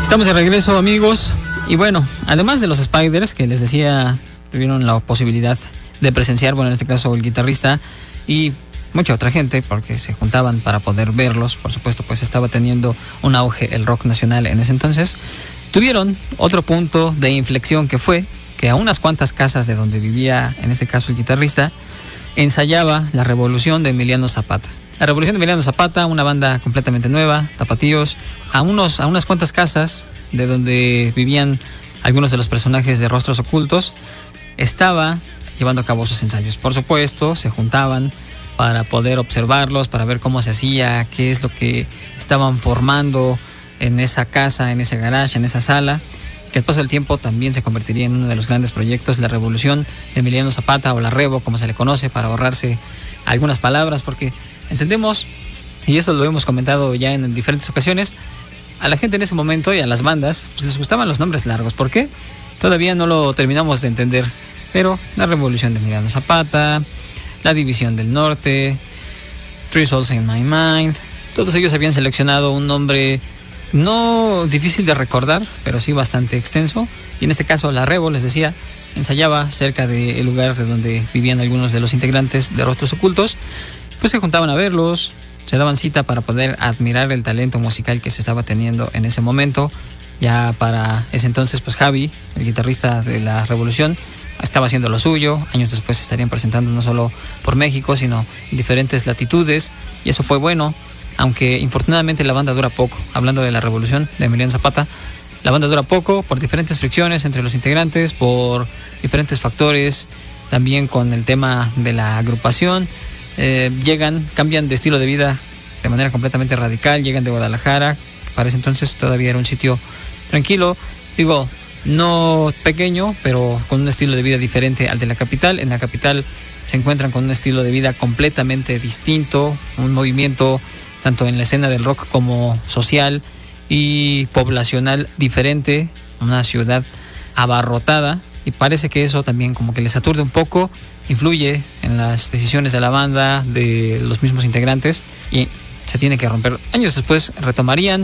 Estamos de regreso, amigos. Y bueno, además de los Spiders, que les decía, tuvieron la posibilidad de presenciar, bueno, en este caso el guitarrista y mucha otra gente, porque se juntaban para poder verlos. Por supuesto, pues estaba teniendo un auge el rock nacional en ese entonces. Tuvieron otro punto de inflexión, que fue que a unas cuantas casas de donde vivía, en este caso el guitarrista, ensayaba la Revolución de Emiliano Zapata. La Revolución de Emiliano Zapata, una banda completamente nueva, tapatíos, a unas cuantas casas de donde vivían algunos de los personajes de Rostros Ocultos, estaba llevando a cabo sus ensayos. Por supuesto, se juntaban para poder observarlos, para ver cómo se hacía, qué es lo que estaban formando en esa casa, en ese garage, en esa sala, que al paso del tiempo también se convertiría en uno de los grandes proyectos, la Revolución de Emiliano Zapata, o la Revo, como se le conoce, para ahorrarse algunas palabras, porque entendemos, y eso lo hemos comentado ya en diferentes ocasiones, a la gente en ese momento y a las bandas pues les gustaban los nombres largos. ¿Por qué? Todavía no lo terminamos de entender, pero la Revolución de Emiliano Zapata, la División del Norte, Three Souls in My Mind, todos ellos habían seleccionado un nombre no difícil de recordar, pero sí bastante extenso. Y en este caso la Revo, les decía, ensayaba cerca del lugar de donde vivían algunos de los integrantes de Rostros Ocultos. Pues se juntaban a verlos, se daban cita para poder admirar el talento musical que se estaba teniendo en ese momento. Ya para ese entonces, pues Javi, el guitarrista de la Revolución, estaba haciendo lo suyo. Años después se estarían presentando no solo por México, sino en diferentes latitudes, y eso fue bueno, aunque infortunadamente la banda dura poco. Hablando de la Revolución de Emiliano Zapata, la banda dura poco por diferentes fricciones entre los integrantes, por diferentes factores, también con el tema de la agrupación. Cambian de estilo de vida de manera completamente radical, llegan de Guadalajara, que para ese entonces todavía era un sitio tranquilo, digo, no pequeño, pero con un estilo de vida diferente al de la capital. En la capital se encuentran con un estilo de vida completamente distinto, un movimiento tanto en la escena del rock como social y poblacional diferente, una ciudad abarrotada, y parece que eso también como que les aturde un poco, influye en las decisiones de la banda, de los mismos integrantes, y se tiene que romper. Años después tomarían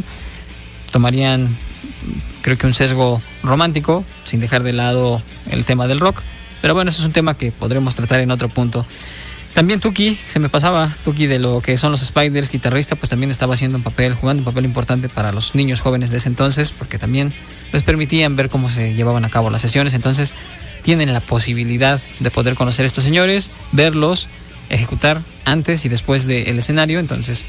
creo que un sesgo romántico, sin dejar de lado el tema del rock, pero bueno, eso es un tema que podremos tratar en otro punto. También Tuki, Tuki de lo que son los Spiders, guitarrista, pues también estaba jugando un papel importante para los niños jóvenes de ese entonces, porque también les permitían ver cómo se llevaban a cabo las sesiones. Entonces tienen la posibilidad de poder conocer a estos señores, verlos, ejecutar antes y después del escenario. Entonces